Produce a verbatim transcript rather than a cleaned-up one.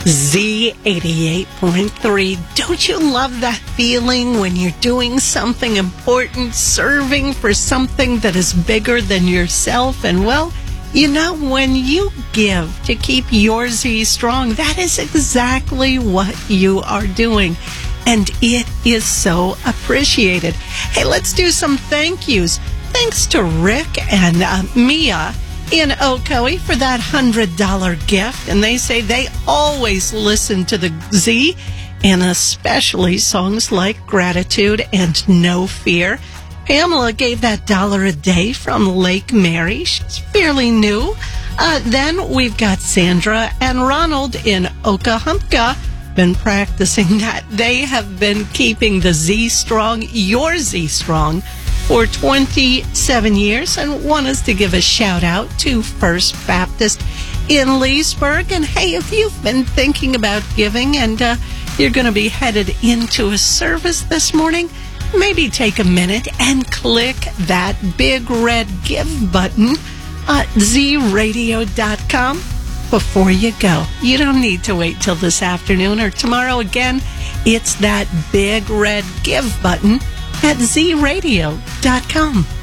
Z eighty-eight point three. Don't you love that feeling when you're doing something important, serving for something that is bigger than yourself? And well, you know, when you give to keep your Z strong, that is exactly what you are doing. And it is so appreciated. Hey, let's do some thank yous. Thanks to Rick and uh, Mia in Ocoee for that one hundred dollars gift. And they say they always listen to the Z, and especially songs like Gratitude and No Fear. Pamela gave that dollar a day from Lake Mary. She's fairly new. Uh, then we've got Sandra and Ronald in Okahumpka. Been practicing that. They have been keeping the Z strong, your Z strong, for twenty-seven years, and want us to give a shout out to First Baptist in Leesburg. And hey, if you've been thinking about giving and uh, you're going to be headed into a service this morning, maybe take a minute and click that big red give button at z radio dot com before you go. You don't need to wait till this afternoon or tomorrow. Again, it's that big red give button at z radio dot com.